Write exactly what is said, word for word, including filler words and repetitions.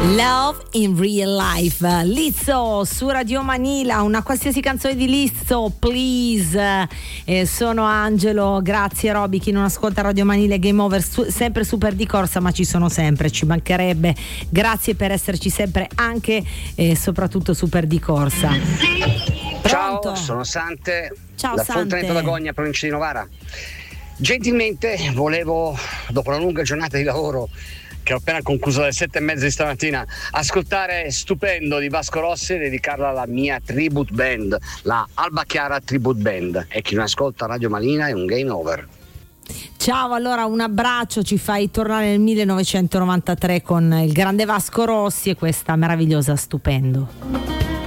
Love in Real Life, Lizzo su Radio Manila, una qualsiasi canzone di Lizzo, please. Eh, sono Angelo, grazie Roby. Chi non ascolta Radio Manila e Game Over, su- sempre super di corsa, ma ci sono sempre, ci mancherebbe. Grazie per esserci sempre anche e soprattutto super di corsa. Ciao, Pronto? sono Sante, Ciao, da Sante. Fontanetta d'Agogna, provincia di Novara. Gentilmente volevo, dopo la lunga giornata di lavoro che ho appena concluso alle sette e mezza di stamattina, ascoltare Stupendo di Vasco Rossi e dedicarla alla mia tribute band, la Alba Chiara Tribute Band. E chi non ascolta Radio Malina è un game over. Ciao, allora un abbraccio, ci fai tornare nel millenovecentonovantatré con il grande Vasco Rossi e questa meravigliosa Stupendo.